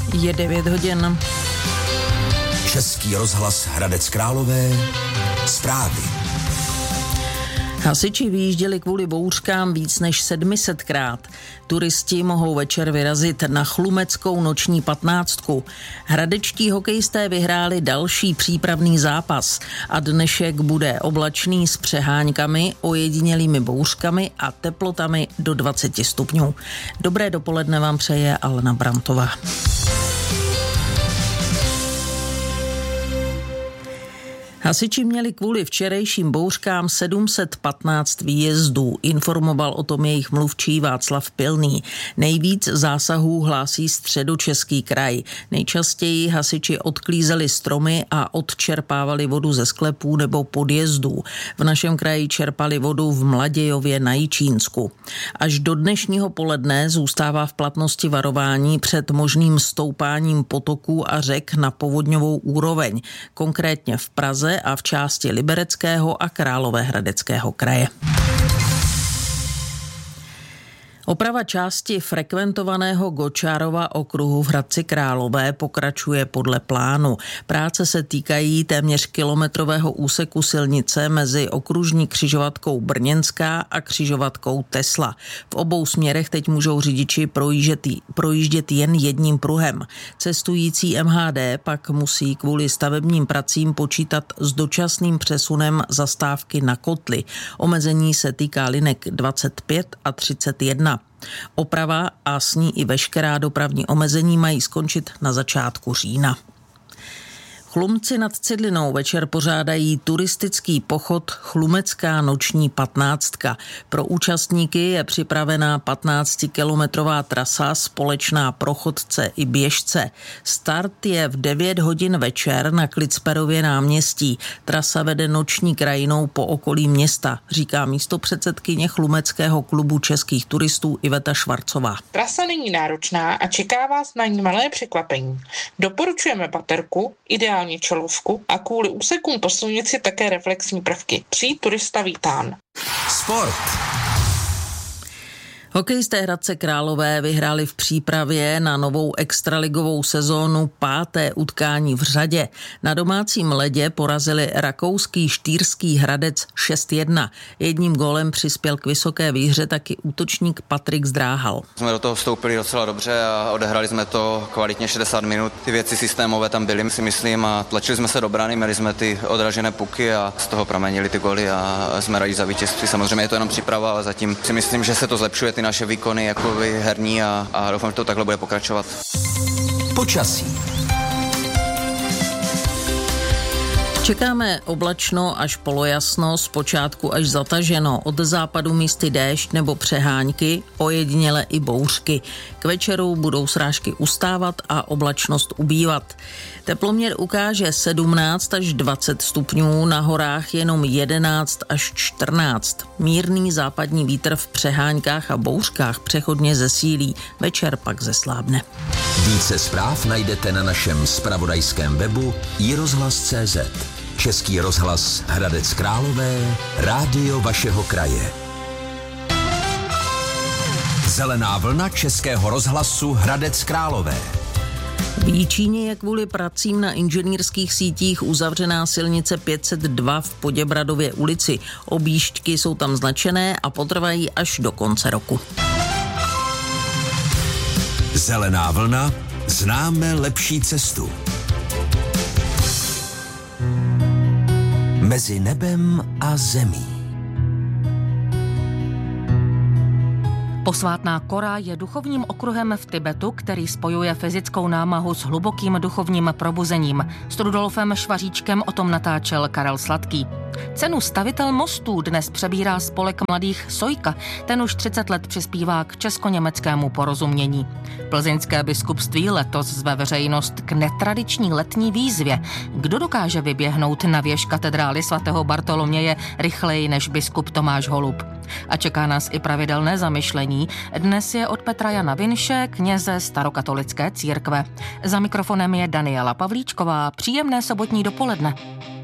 Je 9 hodin. Český rozhlas Hradec Králové. Zprávy. Hasiči vyjížděli kvůli bouřkám víc než 700krát. Turisti mohou večer vyrazit na chlumeckou noční 15. Hradečtí hokejisté vyhráli další přípravný zápas a dnešek bude oblačný s přeháňkami, ojedinělými bouřkami a teplotami do 20 stupňů. Dobré dopoledne vám přeje Alena Brantová. Hasiči měli kvůli včerejším bouřkám 715 výjezdů, informoval o tom jejich mluvčí Václav Pilný. Nejvíc zásahů hlásí Středočeský kraj. Nejčastěji hasiči odklízeli stromy a odčerpávali vodu ze sklepů nebo podjezdů. V našem kraji čerpali vodu v Mladějově na Jičínsku. Až do dnešního poledne zůstává v platnosti varování před možným stoupáním potoků a řek na povodňovou úroveň, konkrétně v Praze a v části Libereckého a Královéhradeckého kraje. Oprava části frekventovaného Gočárova okruhu v Hradci Králové pokračuje podle plánu. Práce se týkají téměř kilometrového úseku silnice mezi okružní křižovatkou Brněnská a křižovatkou Tesla. V obou směrech teď můžou řidiči projíždět jen jedním pruhem. Cestující MHD pak musí kvůli stavebním pracím počítat s dočasným přesunem zastávky na Kotly. Omezení se týká linek 25 a 31. Oprava a s ní i veškerá dopravní omezení mají skončit na začátku října. Chlumci nad Cidlinou večer pořádají turistický pochod Chlumecká noční 15. Pro účastníky je připravená 15kilometrová trasa společná pro chodce i běžce. Start je v 9 hodin večer na Klicperově náměstí. Trasa vede noční krajinou po okolí města, říká místopředsedkyně Chlumeckého klubu českých turistů Iveta Švarcová. Trasa není náročná a čeká vás na ní malé překvapení. Doporučujeme baterku, ideálně čelovku a kvůli úsekům po silnici také reflexní prvky. Přijít turista vítán. Sport. Hokejisté Hradce Králové vyhráli v přípravě na novou extraligovou sezónu 5. utkání v řadě. Na domácím ledě porazili rakouský Štýrský Hradec 6-1. Jedním gólem přispěl k vysoké výhře taky útočník Patrik Zdráhal. Jsme do toho vstoupili docela dobře a odehrali jsme to kvalitně 60 minut. Ty věci systémové tam byly, si myslím, a tlačili jsme se do brany, měli jsme ty odražené puky a z toho pramenili ty góly a jsme rádi za vítězství. Samozřejmě je to jenom příprava, ale zatím si myslím, že se to zlepšuje, ty naše výkony jako herní a doufám, že to takhle bude pokračovat. Počasí. Čekáme oblačno až polojasno, zpočátku až zataženo, od západu místy déšť nebo přeháňky, ojediněle i bouřky. K večeru budou srážky ustávat a oblačnost ubývat. Teploměr ukáže 17 až 20 stupňů, na horách jenom 11 až 14. Mírný západní vítr v přeháňkách a bouřkách přechodně zesílí, večer pak zeslábne. Více zpráv najdete na našem zpravodajském webu iRozhlas.cz. Český rozhlas Hradec Králové, rádio vašeho kraje. Zelená vlna Českého rozhlasu Hradec Králové. V Jičíně je kvůli pracím na inženýrských sítích uzavřená silnice 502 v Poděbradově ulici. Objížďky jsou tam značené a potrvají až do konce roku. Zelená vlna, známe lepší cestu. Mezi nebem a zemí. Posvátná Kora je duchovním okruhem v Tibetu, který spojuje fyzickou námahu s hlubokým duchovním probuzením. S Rudolfem Švaříčkem o tom natáčel Karel Sladký. Cenu Stavitel mostů dnes přebírá spolek mladých Sojka. Ten už 30 let přispívá k česko-německému porozumění. Plzeňské biskupství letos zve veřejnost k netradiční letní výzvě. Kdo dokáže vyběhnout na věž katedrály svatého Bartoloměje rychleji než biskup Tomáš Holub? A čeká nás i pravidelné zamyšlení. Dnes je od Petra Jana Vinše, kněze starokatolické církve. Za mikrofonem je Daniela Pavlíčková. Příjemné sobotní dopoledne.